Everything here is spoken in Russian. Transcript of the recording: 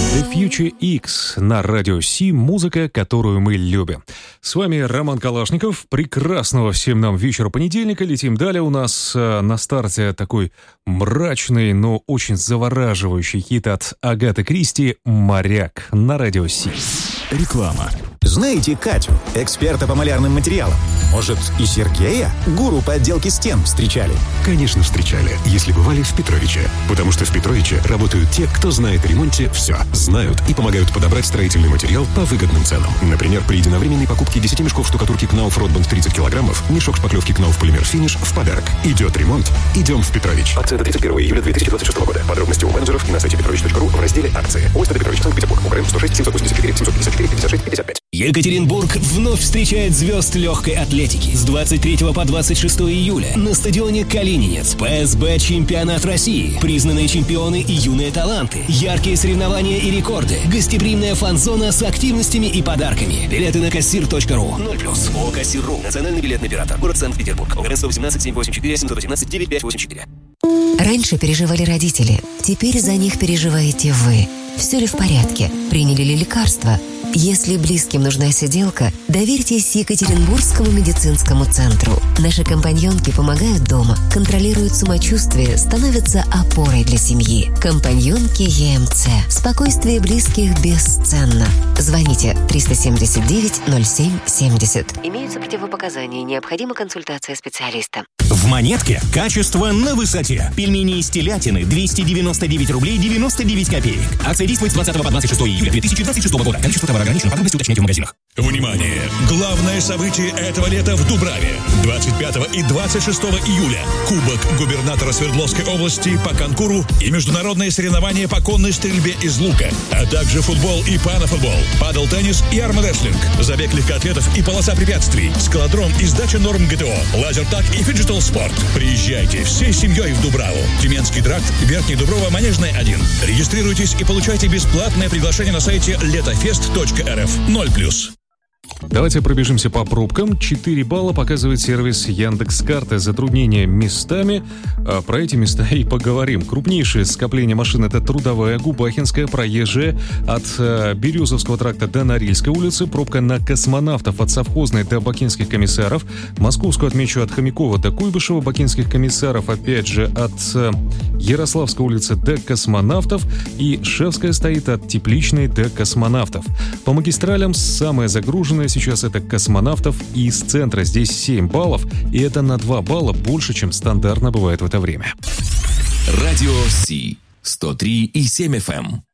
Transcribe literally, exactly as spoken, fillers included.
The Future X на Радио Си, музыка, которую мы любим. С вами Роман Калашников. Прекрасного всем нам вечера понедельника. Летим далее. У нас э, на старте такой мрачный, но очень завораживающий хит от Агаты Кристи «Моряк» на Радио Си. Реклама. Знаете Катю, эксперта по малярным материалам? Может, и Сергея, гуру по отделке стен, встречали? Конечно, встречали, если бывали в Петровиче. Потому что в Петровиче работают те, кто знает о ремонте все. Знают и помогают подобрать строительный материал по выгодным ценам. Например, при единовременной покупке десять мешков штукатурки Кнауф Ротбанд тридцать килограммов, мешок шпаклевки Кнауф Полимер Финиш в подарок. Идет ремонт, идем в Петрович. Акция до тридцать первого июля две тысячи двадцать шестого года. Подробности у менеджеров и на сайте петрович точка ру в разделе «Акции». ОСТ Петрович, Санкт-Петербург. Украина сто шесть семьсот восемьдесят четыре семьсот пятьдесят четыре пятьдесят шесть пятьдесят пять. Екатеринбург вновь встречает звезд легкой атлетики. С двадцать третьего по двадцать шестого июля на стадионе Калининец. ПСБ «Чемпионат России». Признанные чемпионы и юные таланты. Яркие соревнования и рекорды. Гостеприимная фан-зона с активностями и подарками. Билеты на кассир точка ру. ноль плюс. ООО «Кассир.ру». Национальный билетный оператор. Город Санкт-Петербург. ОГРН сто восемнадцать семь восемь четыре семь один восемь девять пять восемь четыре. Раньше переживали родители. Теперь за них переживаете вы. Все ли в порядке? Приняли ли лекарства? Если близким нужна сиделка, доверьтесь Екатеринбургскому медицинскому центру. Наши компаньонки помогают дома, контролируют самочувствие, становятся опорой для семьи. Компаньонки ЕМЦ. Спокойствие близких бесценно. Звоните триста семьдесят девять ноль семь семьдесят. Имеются противопоказания, необходима консультация специалиста. В Монетке качество на высоте. Пельмени из телятины двести девяносто девять рублей девяносто девять копеек. Акция действует с двадцатого по двадцать шестого июля две тысячи двадцать шестого года. Количество товара ограничено. Подробности уточняйте в магазинах. Внимание! Главное событие этого лета в Дубраве. двадцать пятого и двадцать шестого июля. Кубок губернатора Свердловской области по конкуру и международные соревнования по конной стрельбе из лука, а также футбол и панофутбол, падл-теннис и армрестлинг, забег легкоатлетов и полоса препятствий, скалодром и сдача норм ГТО, лазертаг и фиджитал спорт. Приезжайте всей семьей в Дубраву. Тюменский тракт, Верхний Дуброва, Манежная один. Регистрируйтесь и получайте бесплатное приглашение на сайте летофест точка эр эф. ноль плюс. Давайте пробежимся по пробкам. четыре балла показывает сервис Яндекс.Карты. Затруднения местами. А про эти места и поговорим. Крупнейшее скопление машин — это Трудовая, Губахинская, Проезжая. От э, Березовского тракта до Норильской улицы. Пробка на Космонавтов от Совхозной до Бакинских комиссаров. Московскую отмечу от Хомякова до Куйбышева. Бакинских комиссаров, опять же, от э, Ярославской улицы до Космонавтов. И Шевская стоит от Тепличной до Космонавтов. По магистралям самая загруженная сейчас это Космонавтов и из центра. Здесь семь баллов, и это на два балла больше, чем стандартно бывает в это время. Радио Си сто три и семь эф эм.